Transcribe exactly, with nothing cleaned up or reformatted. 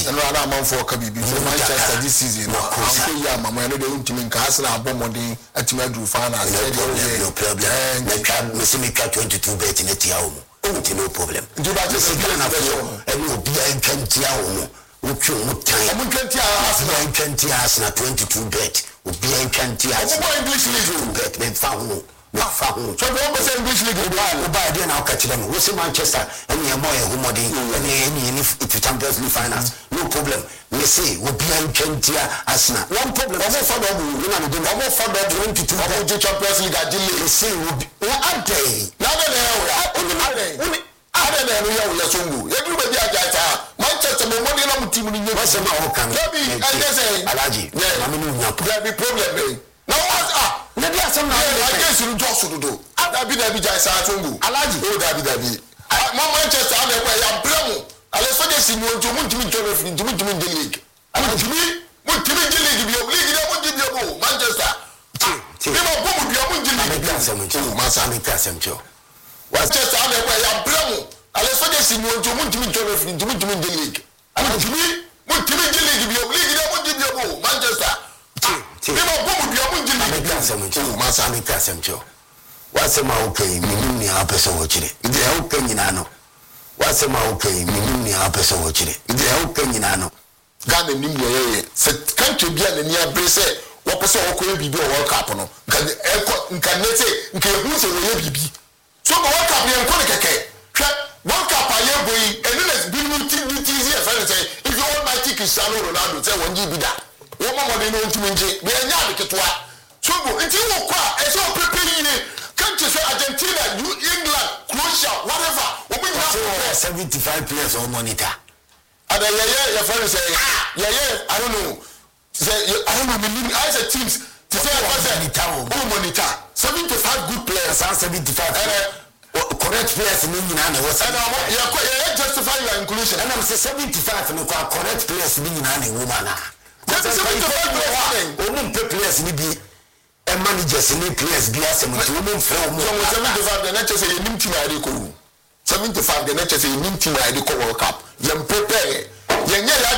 no ana man for ka bibi for Manchester this season no anko ya mama no de untimi nka Arsenal abomodin atima adu finals no problem me ka me se me ka twenty-two bet ne tia wo unti no problem nti ba je se na so e no obi an kan tia wo wotwe mo tan mo kan tia Arsenal an kan tia Arsenal twenty-two bet obi an kan tia Arsenal English league bet me fa wo me fa wo so do mo say English league ba ba dey na ka kire me wo se Manchester and your boy humodi and any any Champions League finals no problem me say obi an kan tia Arsenal one problem omo fa do mo na me do omo fa do twenty-two omo Champions League agile say obi what day na na na o Ada na no ya wo yasongo yedu be dia jaita Manchester me money na mutim ni nyeba se ma o kan baby and say alaji na me no nya there be problem be now what ah na dia some na I guess you just do ada bi da bi jaisa atongo alaji o da bi da bi Manchester na ko ya bremu ale so de si nwo ntu mutim ntu fi ntu mutim de league mutim mutim de league bi o league de mutim bi o Manchester ti bi mo bo bi o mutim league bi asem ntu ma sa me kasem ntu Manchester na ko ya bremu ale so de si nwo ntu mutim ntu fi ntu mutim de league mutim mutim de league bi o league de mutim bi o Manchester ti bi mo bo bi o mutim league bi asem ntu ma sa me kasem ntu wasema okay minimum ni apesa wo kire ide ya okay nyina no wasema okay minimum ni apesa wo kire ide ya okay nyina no Ghana nim ye ye se country bia na ni abrese wo pese wo ko bibi o World Cup no nka eko nka nete nka ehu se wo ye bibi so ko World Cup ye nko ne keke hwe World Cup aye boyi enu na binu ti ti zi e fa say if you want my Cristiano Ronaldo say won ji bi da wo mama de no ntumi nje be nya abeketoa so go nti wo kwa e so prepare yine country so Argentina, England, Croatia, whatever. We bring so seventy-five players on monitor. And then yeah, your friend say, yeah, yeah, I don't know. Say, I don't know. I said teams. To say, I said, oh, monitor. seventy-five good players and seventy-five correct players. And yeah, justify your inclusion. And I'm say seventy-five no correct players. Meaning any woman. That's seventy-five players. Maybe. And managers in the players be as a woman from seventy-five. The next say you need to marry ko. seventy-five. The next say you need to marry ko World Cup. You prepare. You